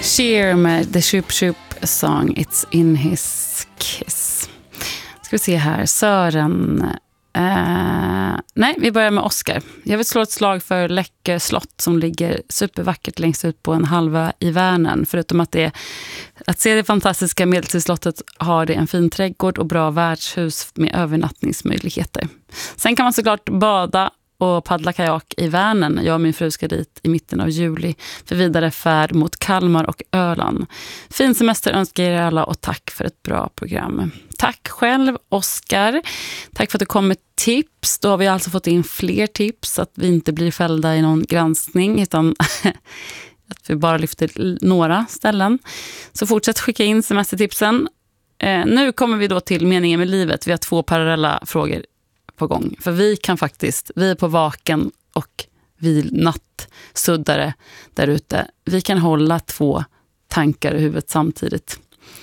Cher med The Shoop Shoop Song It's in his kiss. Ska vi se här. Sören. Nej, vi börjar med Oscar. Jag vill slå ett slag för Läckö slott som ligger supervackert längst ut på en halva i Värnen. Förutom att se det fantastiska medeltidsslottet har det en fin trädgård och bra värdshus med övernattningsmöjligheter. Sen kan man såklart bada och paddla kajak i Värnen. Jag och min fru ska dit i mitten av juli för vidare färd mot Kalmar och Öland. Fin semester önskar er alla och tack för ett bra program. Tack själv, Oskar. Tack för att du kom med tips. Då har vi alltså fått in fler tips så att vi inte blir fällda i någon granskning utan att vi bara lyfter några ställen. Så fortsätt skicka in semestertipsen. Nu kommer vi då till meningen med livet. Vi har 2 parallella frågor på gång. För vi är på vaken och vi nattsuddare där ute. Vi kan hålla 2 tankar i huvudet samtidigt.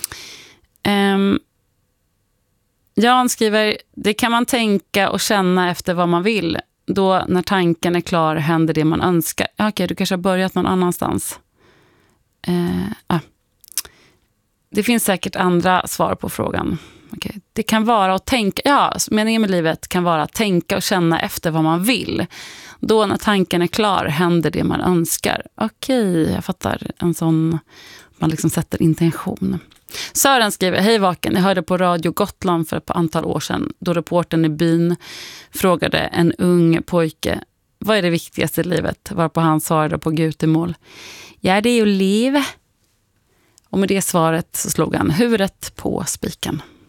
Jan skriver, det kan man tänka och känna efter vad man vill. Då när tanken är klar händer det man önskar. Okej, du kanske har börjat någon annanstans. Det finns säkert andra svar på frågan. Okay. Det kan vara att tänka, meningen med livet kan vara att tänka och känna efter vad man vill. Då när tanken är klar händer det man önskar. Okej, jag fattar. En sån, man liksom sätter intention. Sören skriver, hej vaken, jag hörde på Radio Gotland för ett par antal år sedan då reportern i byn frågade en ung pojke, vad är det viktigaste i livet? Varpå han svarade på gutemål, ja det är ju liv. Och med det svaret så slog han huvudet på spiken.